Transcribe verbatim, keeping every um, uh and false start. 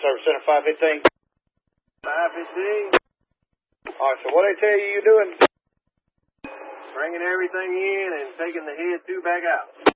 Service Center five fifteen. five fifteen. All right, so what they tell you you're doing? Bringing everything in and taking the head two back out.